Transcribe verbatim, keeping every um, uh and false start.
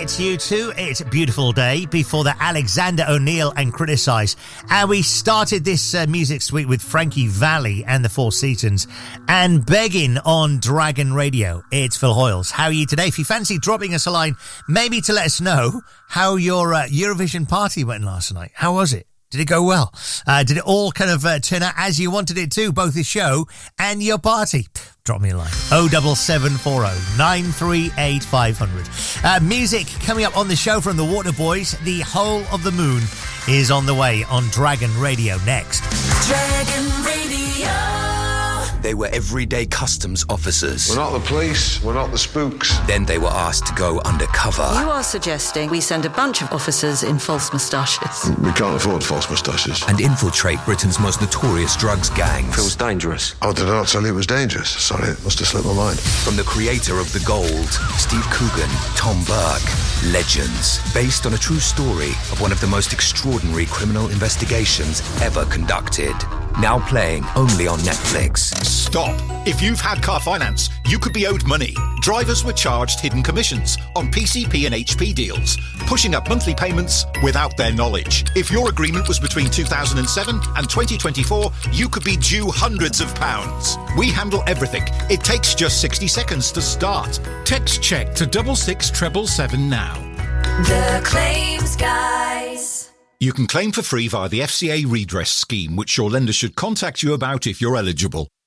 to you too. It's a beautiful day before the Alexander O'Neill and Criticise. And we started this uh, music suite with Frankie Valli and the Four Seasons and Begging on Dragon Radio. It's Phil Hoyles. How are you today? If you fancy dropping us a line, maybe to let us know how your uh, Eurovision party went last night. How was it? Did it go well? Uh, did it all kind of uh, turn out as you wanted it to, both the show and your party? Drop me a line. oh seven seven four oh nine three eight five hundred. Uh, music coming up on the show from the Waterboys. The Whole of the Moon is on the way on Dragon Radio next. Dragon Radio. They were everyday customs officers. We're not the police, we're not the spooks. Then they were asked to go undercover. You are suggesting we send a bunch of officers in false moustaches. We can't afford false moustaches. And infiltrate Britain's most notorious drugs gangs. Feels dangerous. Oh, did I not tell you it was dangerous? Sorry, it must have slipped my mind. From the creator of The Gold, Steve Coogan, Tom Burke, Legends. Based on a true story of one of the most extraordinary criminal investigations ever conducted. Now playing only on Netflix. Stop. If you've had car finance, you could be owed money. Drivers were charged hidden commissions on P C P and H P deals, pushing up monthly payments without their knowledge. If your agreement was between two thousand seven and twenty twenty-four, you could be due hundreds of pounds. We handle everything. It takes just sixty seconds to start. Text check to double six treble seven now. The Claims Guys. You can claim for free via the F C A redress scheme, which your lender should contact you about if you're eligible.